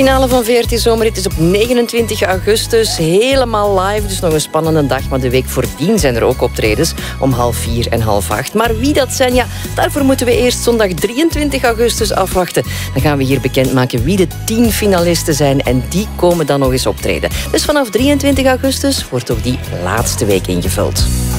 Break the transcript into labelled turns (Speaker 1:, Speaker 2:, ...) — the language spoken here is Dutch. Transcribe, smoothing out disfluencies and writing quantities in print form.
Speaker 1: Finale van VRT Zomerhit is op 29 augustus. Helemaal live, dus nog een spannende dag. Maar de week voordien zijn er ook optredens om 7:30 en 7:30. Maar wie dat zijn, ja, daarvoor moeten we eerst zondag 23 augustus afwachten. Dan gaan we hier bekendmaken wie de 10 finalisten zijn. En die komen dan nog eens optreden. Dus vanaf 23 augustus wordt ook die laatste week ingevuld.